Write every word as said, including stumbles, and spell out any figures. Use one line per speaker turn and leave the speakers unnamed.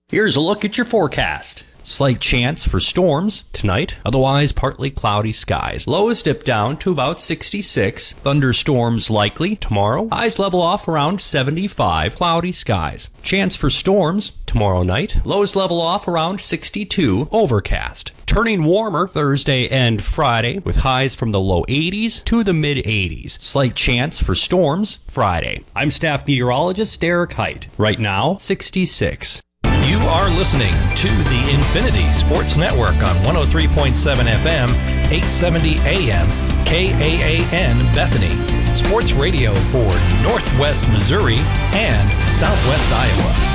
Here's a look at your forecast. Slight chance for storms tonight, otherwise partly cloudy skies. Lows dip down to about sixty-six. Thunderstorms likely tomorrow. Highs level off around seventy-five. Cloudy skies. Chance for storms tomorrow night. Lows level off around sixty-two. Overcast. Turning warmer Thursday and Friday with highs from the low eighties to the mid eighties. Slight chance for storms Friday. I'm staff meteorologist Derek Height. Right now, sixty-six.
You are listening to the Infinity Sports Network on one oh three point seven F M, eight seventy A M, K A A N Bethany. Sports radio for Northwest Missouri and Southwest Iowa.